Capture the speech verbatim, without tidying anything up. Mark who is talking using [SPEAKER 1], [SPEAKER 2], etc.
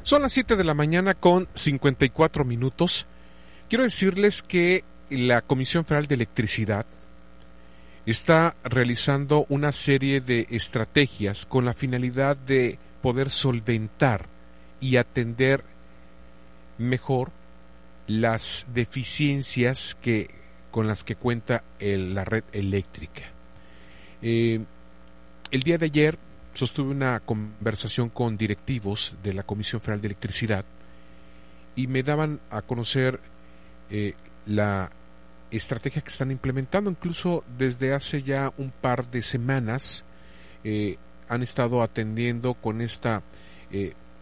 [SPEAKER 1] Son las siete de la mañana con cincuenta y cuatro minutos. Quiero decirles que la Comisión Federal de Electricidad está realizando una serie de estrategias con la finalidad de poder solventar y atender mejor las deficiencias que, con las que cuenta el, la red eléctrica. Eh, el día de ayer sostuve una conversación con directivos de la Comisión Federal de Electricidad y me daban a conocer eh, la estrategia que están implementando. Incluso desde hace ya un par de semanas eh, han estado atendiendo con esta eh,